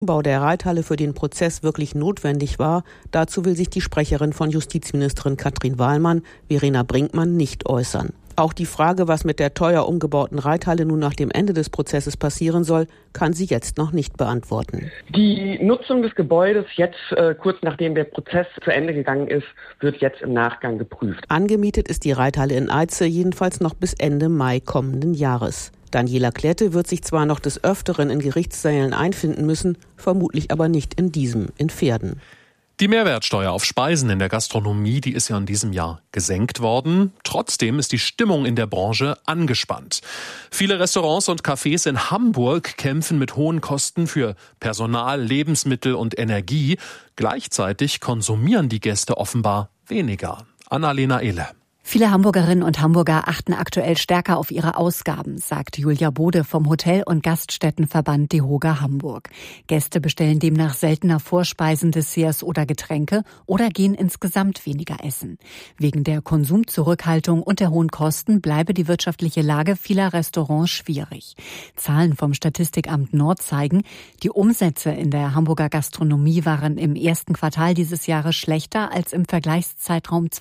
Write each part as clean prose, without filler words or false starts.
Bau der Reithalle für den Prozess wirklich notwendig war, dazu will sich die Sprecherin von Justizministerin Katrin Wahlmann, Verena Brinkmann, nicht äußern. Auch die Frage, was mit der teuer umgebauten Reithalle nun nach dem Ende des Prozesses passieren soll, kann sie jetzt noch nicht beantworten. Die Nutzung des Gebäudes jetzt, kurz nachdem der Prozess zu Ende gegangen ist, wird jetzt im Nachgang geprüft. Angemietet ist die Reithalle in Eize jedenfalls noch bis Ende Mai kommenden Jahres. Daniela Klette wird sich zwar noch des Öfteren in Gerichtssälen einfinden müssen, vermutlich aber nicht in diesem, in Verden. Die Mehrwertsteuer auf Speisen in der Gastronomie, die ist ja in diesem Jahr gesenkt worden. Trotzdem ist die Stimmung in der Branche angespannt. Viele Restaurants und Cafés in Hamburg kämpfen mit hohen Kosten für Personal, Lebensmittel und Energie. Gleichzeitig konsumieren die Gäste offenbar weniger. Annalena Ehle. Viele Hamburgerinnen und Hamburger achten aktuell stärker auf ihre Ausgaben, sagt Julia Bode vom Hotel- und Gaststättenverband DEHOGA Hamburg. Gäste bestellen demnach seltener Vorspeisen, Desserts oder Getränke oder gehen insgesamt weniger essen. Wegen der Konsumzurückhaltung und der hohen Kosten bleibe die wirtschaftliche Lage vieler Restaurants schwierig. Zahlen vom Statistikamt Nord zeigen, die Umsätze in der Hamburger Gastronomie waren im ersten Quartal dieses Jahres schlechter als im Vergleichszeitraum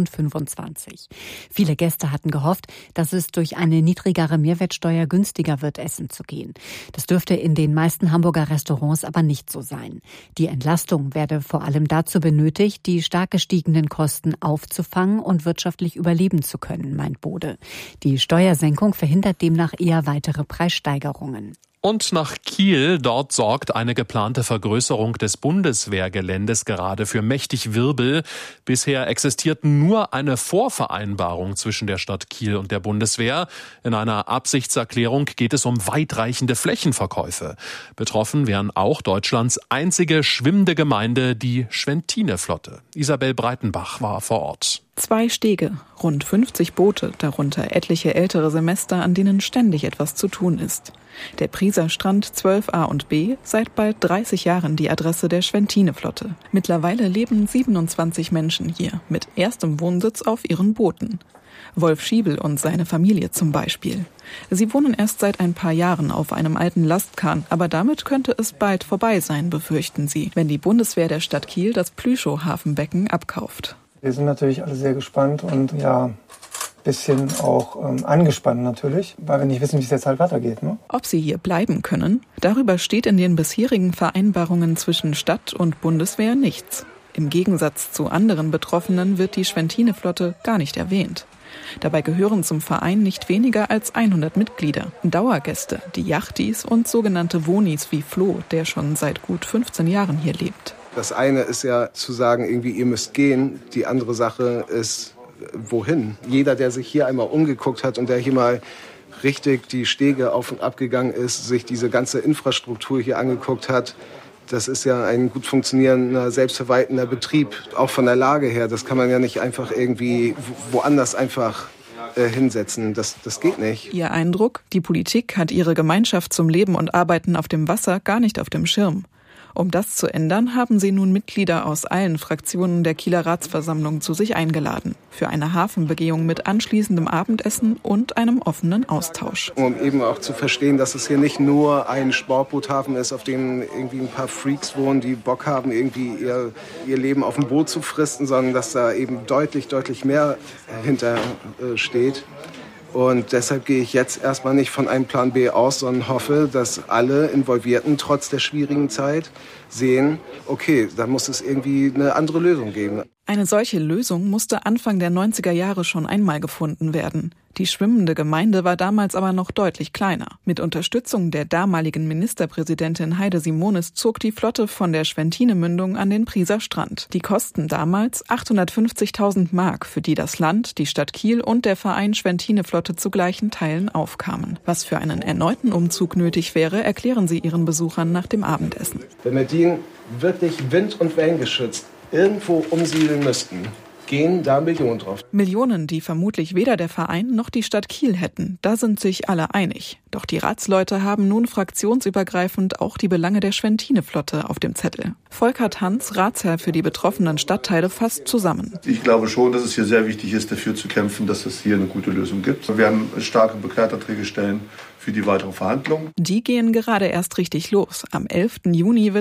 2025. Viele Gäste hatten gehofft, dass es durch eine niedrigere Mehrwertsteuer günstiger wird, essen zu gehen. Das dürfte in den meisten Hamburger Restaurants aber nicht so sein. Die Entlastung werde vor allem dazu benötigt, die stark gestiegenen Kosten aufzufangen und wirtschaftlich überleben zu können, meint Bode. Die Steuersenkung verhindert demnach eher weitere Preissteigerungen. Und nach Kiel, dort sorgt eine geplante Vergrößerung des Bundeswehrgeländes gerade für mächtig Wirbel. Bisher existiert nur eine Vorvereinbarung zwischen der Stadt Kiel und der Bundeswehr. In einer Absichtserklärung geht es um weitreichende Flächenverkäufe. Betroffen wären auch Deutschlands einzige schwimmende Gemeinde, die Schwentine-Flotte. Isabel Breitenbach war vor Ort. 2 Stege, rund 50 Boote, darunter etliche ältere Semester, an denen ständig etwas zu tun ist. Der Prieser Strand 12a und B, seit bald 30 Jahren die Adresse der Schwentine-Flotte. Mittlerweile leben 27 Menschen hier, mit erstem Wohnsitz auf ihren Booten. Wolf Schiebel und seine Familie zum Beispiel. Sie wohnen erst seit ein paar Jahren auf einem alten Lastkahn, aber damit könnte es bald vorbei sein, befürchten sie, wenn die Bundeswehr der Stadt Kiel das Plüschow-Hafenbecken abkauft. Wir sind natürlich alle sehr gespannt und bisschen auch angespannt natürlich, weil wir nicht wissen, wie es jetzt halt weitergeht. Ne? Ob sie hier bleiben können, darüber steht in den bisherigen Vereinbarungen zwischen Stadt und Bundeswehr nichts. Im Gegensatz zu anderen Betroffenen wird die Schwentine-Flotte gar nicht erwähnt. Dabei gehören zum Verein nicht weniger als 100 Mitglieder, Dauergäste, die Yachtis und sogenannte Wohnis wie Flo, der schon seit gut 15 Jahren hier lebt. Das eine ist ja zu sagen, irgendwie ihr müsst gehen. Die andere Sache ist, wohin? Jeder, der sich hier einmal umgeguckt hat und der hier mal richtig die Stege auf und ab gegangen ist, sich diese ganze Infrastruktur hier angeguckt hat, das ist ja ein gut funktionierender, selbstverwaltender Betrieb, auch von der Lage her. Das kann man ja nicht einfach irgendwie woanders einfach hinsetzen. Das geht nicht. Ihr Eindruck? Die Politik hat ihre Gemeinschaft zum Leben und Arbeiten auf dem Wasser gar nicht auf dem Schirm. Um das zu ändern, haben sie nun Mitglieder aus allen Fraktionen der Kieler Ratsversammlung zu sich eingeladen. Für eine Hafenbegehung mit anschließendem Abendessen und einem offenen Austausch. Um eben auch zu verstehen, dass es hier nicht nur ein Sportboothafen ist, auf dem irgendwie ein paar Freaks wohnen, die Bock haben, irgendwie ihr Leben auf dem Boot zu fristen, sondern dass da eben deutlich mehr hinter steht. Und deshalb gehe ich jetzt erstmal nicht von einem Plan B aus, sondern hoffe, dass alle Involvierten trotz der schwierigen Zeit sehen, okay, da muss es irgendwie eine andere Lösung geben. Eine solche Lösung musste Anfang der 90er Jahre schon einmal gefunden werden. Die schwimmende Gemeinde war damals aber noch deutlich kleiner. Mit Unterstützung der damaligen Ministerpräsidentin Heide Simonis zog die Flotte von der Schwentine-Mündung an den Prieser Strand. Die Kosten damals 850.000 Mark, für die das Land, die Stadt Kiel und der Verein Schwentine-Flotte zu gleichen Teilen aufkamen. Was für einen erneuten Umzug nötig wäre, erklären sie ihren Besuchern nach dem Abendessen. Wenn wir die wirklich wind- und wellengeschützt irgendwo umsiedeln müssten, gehen da Millionen drauf. Millionen, die vermutlich weder der Verein noch die Stadt Kiel hätten. Da sind sich alle einig. Doch die Ratsleute haben nun fraktionsübergreifend auch die Belange der Schwentine-Flotte auf dem Zettel. Volker Tanz, Ratsherr für die betroffenen Stadtteile, fasst zusammen. Ich glaube schon, dass es hier sehr wichtig ist, dafür zu kämpfen, dass es hier eine gute Lösung gibt. Wir werden starke Begleitanträge stellen für die weiteren Verhandlungen. Die gehen gerade erst richtig los. Am 11. Juni wird